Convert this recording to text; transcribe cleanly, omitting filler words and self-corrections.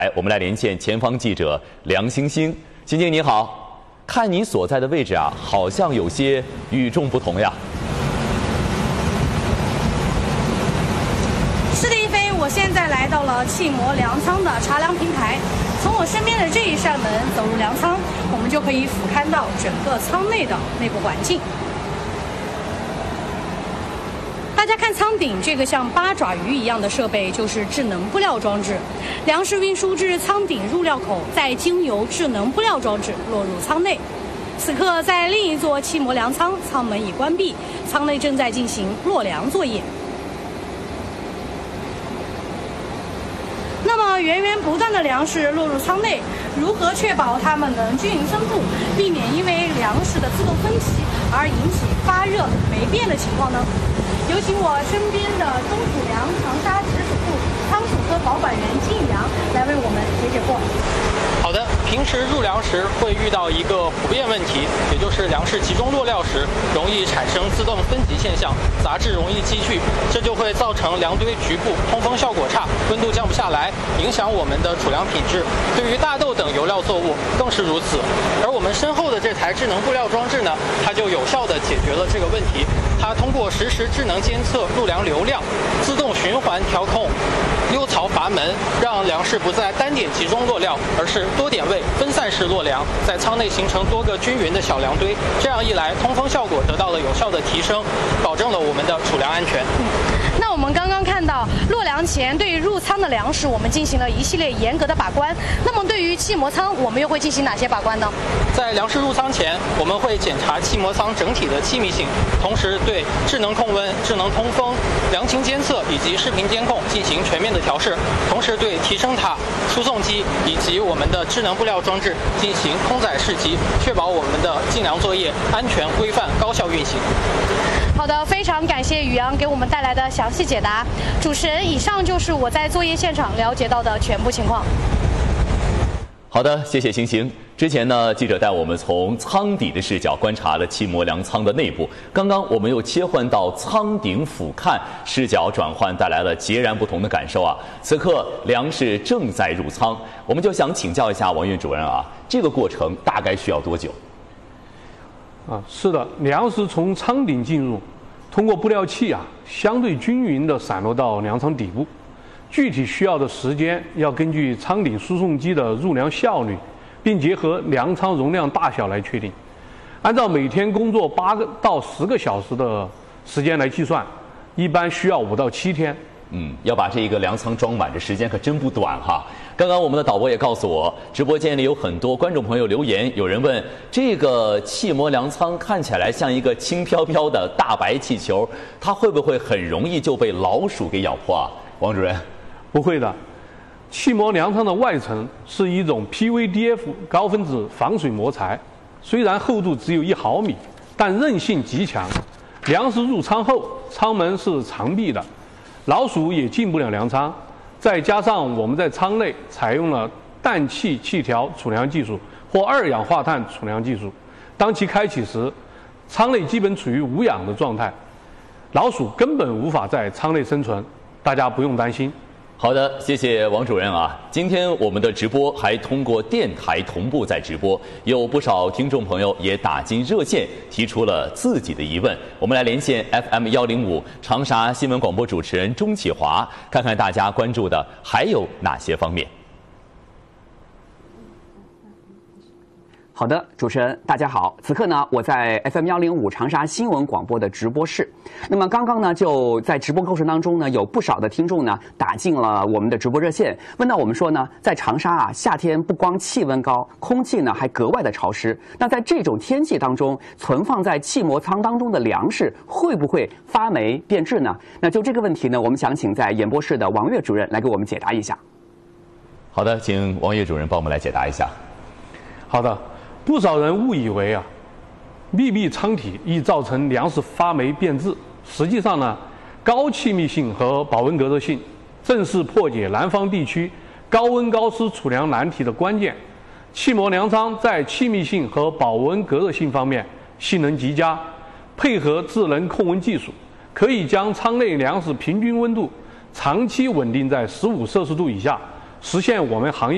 我们来连线前方记者梁星星。星星你好，看你所在的位置啊，好像有些与众不同呀。 是的，一飞，我现在来到了汽摩粮仓的查粮平台。从我身边的这一扇门走入粮仓，我们就可以俯瞰到整个仓内的内部环境。大家看仓顶这个像八爪鱼一样的设备，就是智能布料装置。粮食运输至仓顶入料口，再经由智能布料装置落入仓内。此刻，在另一座汽摩粮仓，仓门已关闭，仓内正在进行落粮作业。那么，源源不断的粮食落入仓内，如何确保它们能均匀分布，避免因为粮食的自动分级而引起发热霉变的情况呢？有请我身边的中储粮长沙直属部仓储科保管员金宇阳来为我们解惑。 好的，平时入粮时会遇到一个普遍问题，也就是粮食集中落料时容易产生自动分级现象，杂质容易积聚，这就会造成粮堆局部通风效果差，温度降不下来，影响我们的储粮品质。对于大豆等油料作物更是如此。而我们身后的这台智能布料装置呢，它就有效地解决了这个问题。它通过实时智能监测入粮流量，自动循环调控溜槽阀门，让粮食不再单点集中落料，而是多点位分散式落粮，在仓内形成多个均匀的小粮堆。这样一来，通风效果得到了有效的提升，保证了我们的储粮安全。 那我们刚刚看到，落粮前对于入仓的粮食，我们进行了一系列严格的把关。那么对于汽摩仓，我们又会进行哪些把关呢？ 在粮食入仓前，我们会检查汽摩仓整体的气密性，同时对智能控温、智能通风、粮情监测以及视频监控进行全面的调试，同时对提升塔、输送机以及我们的智能布料装置进行空载试机，确保我们的进粮作业安全、规范、高效运行。 好的，非常感谢宇阳给我们带来的详细解答。主持人，以上就是我在作业现场了解到的全部情况。 好的，谢谢星星。之前呢，记者带我们从仓底的视角观察了汽摩粮仓的内部。刚刚我们又切换到仓顶俯瞰，视角转换带来了截然不同的感受啊！此刻粮食正在入仓，我们就想请教一下王岳主任啊，这个过程大概需要多久？ 是的，粮食从仓顶进入，通过布料器相对均匀地散落到粮仓底部。具体需要的时间要根据仓顶输送机的入粮效率，并结合粮仓容量大小来确定。按照每天工作8到10个小时的时间来计算，一般需要5到7天。 要把这个粮仓装满，这时间可真不短哈。刚刚我们的导播也告诉我，直播间里有很多观众朋友留言，有人问这个汽摩粮仓看起来像一个轻飘飘的大白气球，它会不会很容易就被老鼠给咬破啊？王主任。 不会的，汽摩粮仓的外层是一种 PVDF 高分子防水膜材，虽然厚度只有1毫米，但韧性极强。粮食入仓后，仓门是长闭的，老鼠也进不了粮仓。再加上我们在仓内采用了氮气气条储粮技术或2氧化碳储粮技术，当其开启时，仓内基本处于无氧的状态，老鼠根本无法在仓内生存，大家不用担心。 好的，谢谢王主任啊。今天我们的直播还通过电台同步在直播，有不少听众朋友也打进热线提出了自己的疑问。我们来连线 FM105 长沙新闻广播主持人钟启华，看看大家关注的还有哪些方面。 好的，主持人大家好，此刻呢我在 FM105 长沙新闻广播的直播室。那么刚刚呢就在直播过程当中呢，有不少的听众呢打进了我们的直播热线，问到我们说呢，在长沙夏天不光气温高，空气呢还格外的潮湿。那在这种天气当中，存放在汽摩仓当中的粮食会不会发霉变质呢？那就这个问题呢，我们想请在演播室的王岳主任来给我们解答一下。 好的，请王岳主任帮我们来解答一下。 好的。不少人误以为密闭仓体易造成粮食发霉变质，实际上呢，高气密性和保温隔热性正是破解南方地区高温高湿储粮难题的关键。汽摩粮仓在气密性和保温隔热性方面性能极佳，配合智能控温技术，可以将仓内粮食平均温度长期稳定在15摄氏度以下，实现我们行业